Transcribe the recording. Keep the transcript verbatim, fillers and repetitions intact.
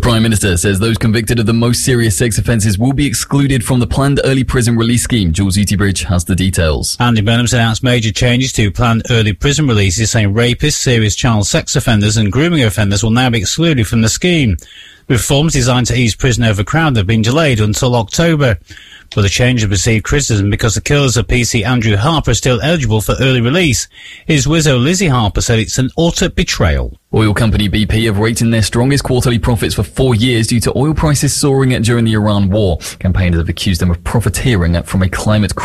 Prime Minister says those convicted of the most serious sex offences will be excluded from the planned early prison release scheme. Jules Utibridge has the details. Andy Burnham's announced major changes to planned early prison releases, saying rapists, serious child sex offenders and grooming offenders will now be excluded from the scheme. Reforms designed to ease prison overcrowding have been delayed until October. But the change has received criticism because the killers of P C Andrew Harper are still eligible for early release. His widow Lizzie Harper said it's an utter betrayal. Oil company B P have raked in their strongest quarterly profits for four years due to oil prices soaring during the Iran war. Campaigners have accused them of profiteering from a climate crisis.